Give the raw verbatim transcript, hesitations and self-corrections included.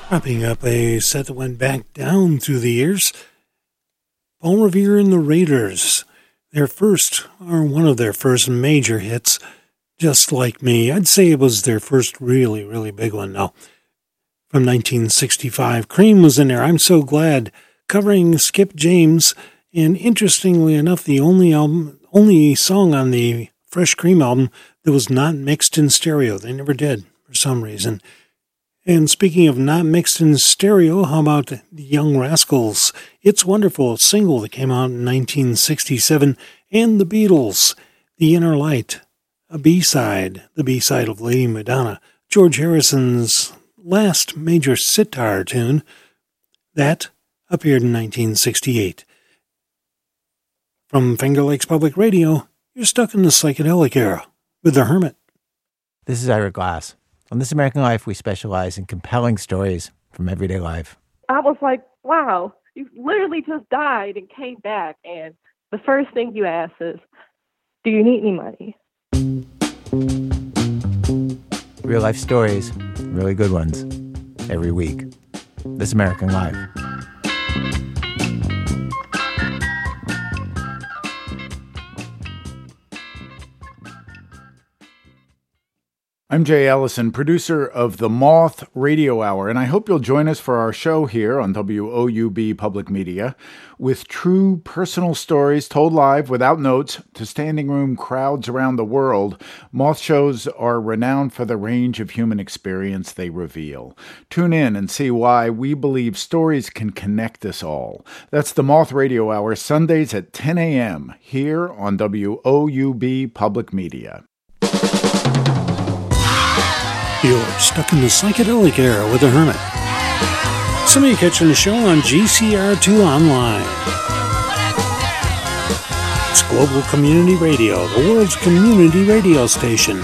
Wrapping up a set that went back down through the years, Paul Revere and the Raiders, their first, or one of their first major hits, Just Like Me. I'd say it was their first really, really big one now. From nineteen sixty-five, Cream was in there, I'm So Glad, covering Skip James, and interestingly enough, the only album, only song on the Fresh Cream album that was not mixed in stereo. They never did, for some reason. And speaking of not mixed in stereo, how about the Young Rascals? It's Wonderful, a single that came out in nineteen sixty-seven, and the Beatles, The Inner Light, a B-side, the B-side of Lady Madonna, George Harrison's last major sitar tune, that appeared in nineteen sixty-eight. From Finger Lakes Public Radio, you're stuck in the psychedelic era with The Hermit. This is Ira Glass. On This American Life, we specialize in compelling stories from everyday life. I was like, wow, you literally just died and came back, and the first thing you ask is, do you need any money? Real life stories, really good ones, every week. This American Life. I'm Jay Ellison, producer of The Moth Radio Hour, and I hope you'll join us for our show here on W O U B Public Media with true personal stories told live without notes to standing room crowds around the world. Moth shows are renowned for the range of human experience they reveal. Tune in and see why we believe stories can connect us all. That's The Moth Radio Hour, Sundays at ten a.m. here on W O U B Public Media. You're stuck in the psychedelic era with The Hermit. Some of you catching the show on G C R two Online. It's Global Community Radio, the world's community radio station.